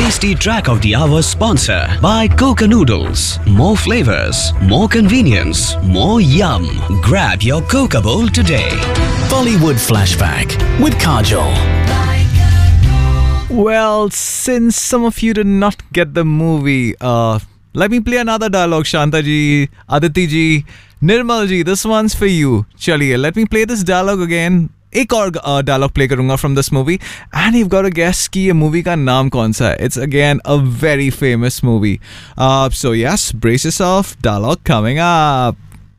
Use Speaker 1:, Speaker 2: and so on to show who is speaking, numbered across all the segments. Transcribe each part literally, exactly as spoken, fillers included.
Speaker 1: tasty track of the hour sponsor by Coca Noodles. More flavors, more convenience, more yum. Grab your Coca bowl today.
Speaker 2: Bollywood Flashback with Kajol.
Speaker 3: Well, since some of you did not get the movie, uh, let me play another dialogue, Shanta ji, Aditi ji, Nirmal ji, this one's for you. Chaliye, let me play this dialogue again. एक और dialogue play करूंगा from this movie and you got a guess कि ये movie का नाम कौन सा है. It's again a very famous movie. So yes, brace yourself, dialogue coming up.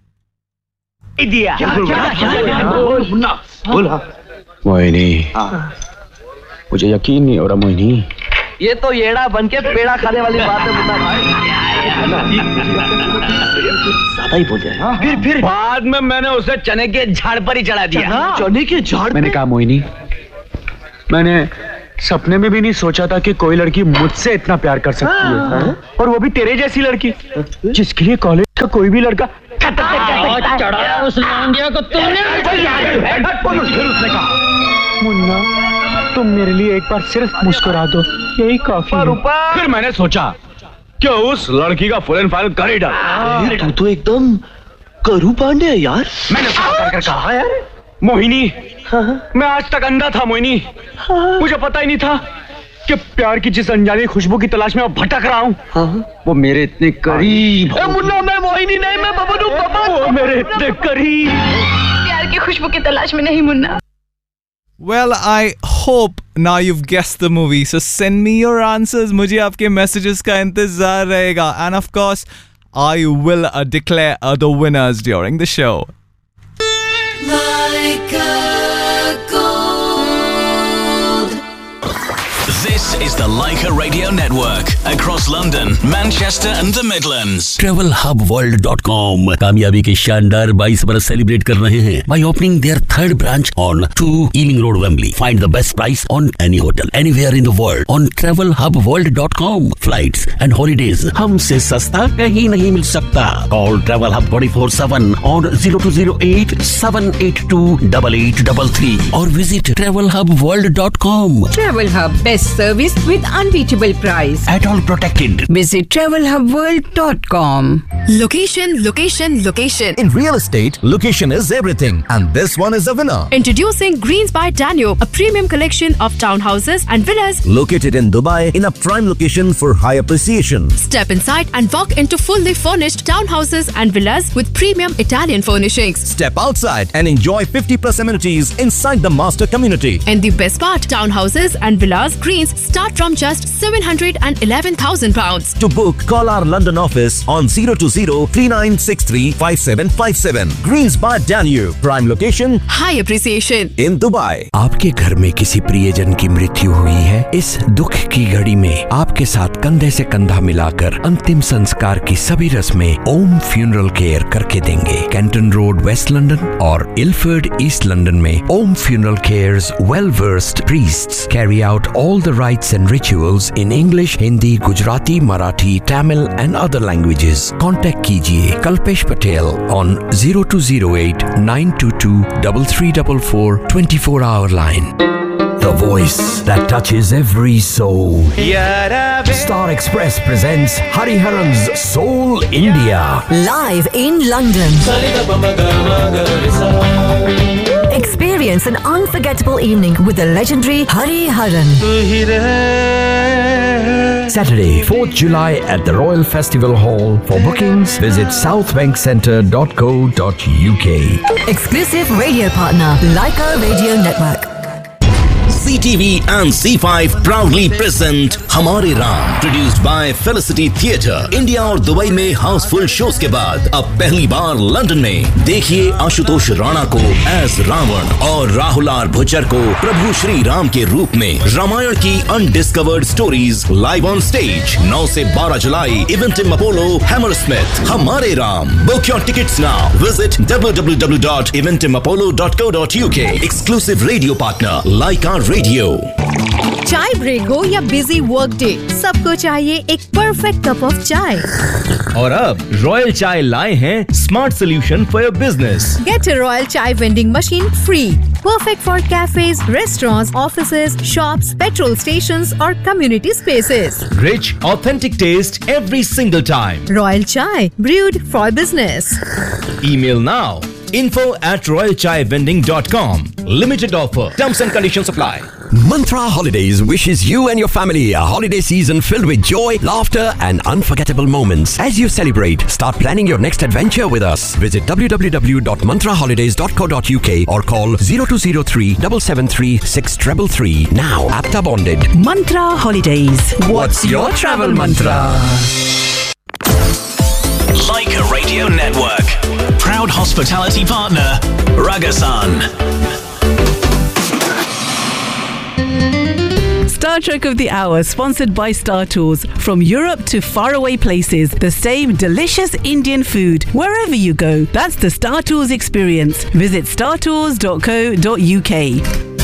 Speaker 4: Mohini, मुझे यकीन नहीं हो रहा मोहिनी.
Speaker 5: ये तो येड़ा बन के पेड़ा खाने वाली बात है मुन्ना भाई. ज्यादा ही बोल जाए. फिर फिर
Speaker 4: बाद में मैंने उसे चने के झाड़ पर ही चढ़ा दिया.
Speaker 5: चने के झाड़?
Speaker 4: मैंने कहा मोहिनी, मैंने सपने में भी नहीं सोचा था कि कोई लड़की मुझसे इतना प्यार कर सकती है, और वो भी तेरे जैसी लड़की जिसके लिए कॉलेज का कोई भी लड़का
Speaker 5: चढ़ा उस लौंडिया को तुमने.
Speaker 4: मुन्ना, तुम मेरे लिए एक बार सिर्फ मुस्कुरा दो, यही काफी है. फिर मैंने सोचा कि उस लड़की का फुल एंड फाइनल कर ही डाल.
Speaker 5: तू तो एकदम करू पांडे है यार.
Speaker 4: मैंने कर कर कहा यार. मोहिनी, मैं आज तक अंधा था मोहिनी. मुझे पता ही नहीं था कि प्यार की जिस अनजानी खुशबू की तलाश में मैं भटक रहा हूँ, वो मेरे इतने करीब.
Speaker 5: मुन्ना, मैं मोहिनी नहीं, मैं बबन हूँ. बबन,
Speaker 4: वो मेरे इतने करीब.
Speaker 6: प्यार की खुशबू की तलाश में नहीं Munna.
Speaker 3: Well, I hope now you've guessed the movie. So send me your answers. मुझे आपके messages का इंतजार रहेगा. And of course, I will uh, declare uh, the winners during the show.
Speaker 7: Like a gold.
Speaker 2: This is the Leica Radio Network across London, Manchester and the Midlands.
Speaker 8: travel hub world dot com कामयाबी के शानदार बाईस बरस celebrate कर रहे हैं by opening their third branch on two Ealing Road, Wembley. Find the best price on any hotel anywhere in the world on travel hub world dot com. Flights and holidays हमसे सस्ता कहीं नहीं मिल सकता. Call Travel Hub twenty-four seven on zero two zero eight seven eight two eight eight three three or visit travel hub world dot com.
Speaker 9: Travel Hub, best service with unbeatable price.
Speaker 8: At all protected.
Speaker 9: Visit travel hub world dot com.
Speaker 10: Location, location, location.
Speaker 11: In real estate, location is everything. And this one is a winner.
Speaker 10: Introducing Greens by Danube, a premium collection of townhouses and villas.
Speaker 11: Located in Dubai in a prime location for high appreciation.
Speaker 10: Step inside and walk into fully furnished townhouses and villas with premium Italian furnishings.
Speaker 11: Step outside and enjoy fifty plus amenities inside the master community.
Speaker 10: And the best part, townhouses and villas Greens start from just seven hundred eleven thousand pounds.
Speaker 11: To book, call our London office on zero two zero three nine six three five seven five seven. Greens by Danube, prime location,
Speaker 10: high appreciation
Speaker 11: in Dubai.
Speaker 8: आपके घर में किसी प्रियजन की मृत्यु हुई है? इस दुख की घड़ी में आपके साथ कंधे से कंधा मिलाकर अंतिम संस्कार की सभी रस्में ओम फ्यूनरल केयर करके देंगे. कैंटन रोड, वेस्ट लंदन और इलफर्ड, ईस्ट लंदन में ओम funeral cares well versed priests carry out all the rites and rituals in English, Hindi, Gujarati, Marathi, Tamil and other languages. Contact कीजिए Kalpesh Patel on zero two zero eight nine two two three three four four twenty-four hour line. The voice that touches every soul. Star Express presents Hariharan's Soul India.
Speaker 12: Live in London. Experience an unforgettable evening with the legendary Hariharan.
Speaker 8: Saturday, fourth July at the Royal Festival Hall. For bookings, visit south bank centre dot co dot u k.
Speaker 12: Exclusive radio partner, Leica Radio Network.
Speaker 13: C T V and C five proudly present हमारे Ram, produced by Felicity Theatre. India और Dubai में Housefull shows के बाद अब पहली बार London में देखिए आशुतोष राणा को एज रावण और राहुल आर भुच्चर को प्रभु श्री राम के रूप में. रामायण की undiscovered stories live on stage नौ से बारह जुलाई इवेंटिम अपोलो हैमरस्मिथ. हमारे Ram. Book your tickets now. Visit w w w dot eventim apollo dot co dot u k. Exclusive radio partner Leica Radio.
Speaker 10: चाय ब्रेक हो या बिजी वर्क डे, सबको चाहिए एक perfect cup of चाय.
Speaker 11: और अब रॉयल चाय लाए हैं smart solution for your business.
Speaker 9: Get a Royal Chai vending machine free. Perfect for cafes, restaurants, offices, shops, petrol stations or community spaces.
Speaker 11: Rich, authentic taste every single time.
Speaker 9: Royal Chai, brewed for business.
Speaker 11: Email now. Info at royal chai vending dot com. Limited offer. Terms and conditions apply.
Speaker 8: Mantra Holidays wishes you and your family a holiday season filled with joy, laughter and unforgettable moments. As you celebrate, start planning your next adventure with us. Visit w w w dot mantra holidays dot co dot u k or call zero two zero three seven seven three six three three. Now APTA bonded.
Speaker 7: Mantra Holidays.
Speaker 8: What's your travel mantra?
Speaker 2: Leica Radio Network. Proud hospitality partner, Ragasan.
Speaker 7: Star Trek of the Hour, sponsored by Star Tours. From Europe to faraway places, the same delicious Indian food wherever you go. That's the Star Tours experience. Visit star tours dot co dot u k.